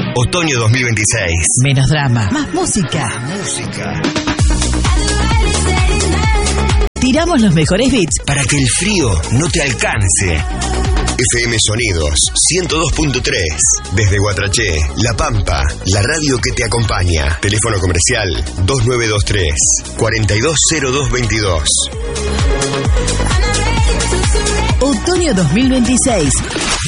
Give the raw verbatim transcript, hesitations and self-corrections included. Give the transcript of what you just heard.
Otoño dos mil veintiséis. Menos drama, más música. Más música. Tiramos los mejores beats Para que el frío no te alcance. F M Sonidos ciento dos punto tres. Desde Guatraché, La Pampa, la radio que te acompaña. Teléfono comercial dos nueve dos tres, cuatro dos cero dos dos dos. Otoño dos mil veintiséis.